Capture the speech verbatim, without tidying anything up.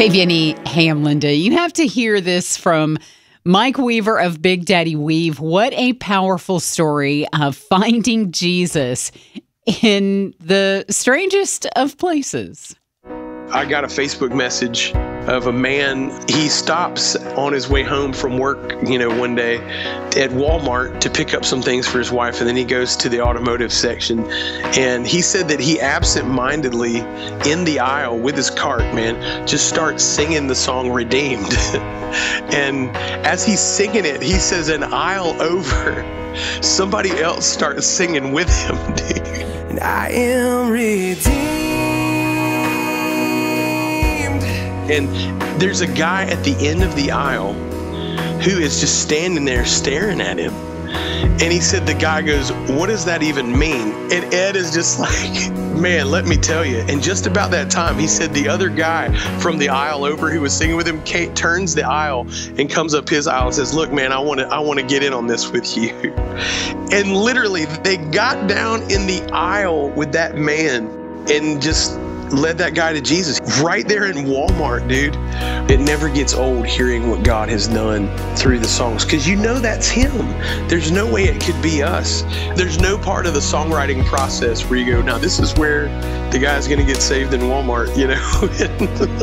Hey, Vinny. Hey, I'm Linda. You have to hear this from Mike Weaver of Big Daddy Weave. What a powerful story of finding Jesus in the strangest of places. I got a Facebook message of a man. He stops on his way home from work, you know, one day at Walmart to pick up some things for his wife. And then he goes to the automotive section. And he said that he absentmindedly in the aisle with his cart, man, just starts singing the song Redeemed. And as he's singing it, he says an aisle over, somebody else starts singing with him, dude. And I am redeemed. And there's a guy at the end of the aisle who is just standing there staring at him. And he said, the guy goes, what does that even mean? And Ed is just like, man, let me tell you. And just about that time, he said the other guy from the aisle over who was singing with him, Kate, turns the aisle and comes up his aisle and says, look, man, I want to I want to get in on this with you. And literally, they got down in the aisle with that man and just led that guy to Jesus right there in Walmart, dude. It never gets old hearing what God has done through the songs, because you know that's him. There's no way it could be us. There's no part of the songwriting process where you go, now this is where the guy's going to get saved in Walmart, you know.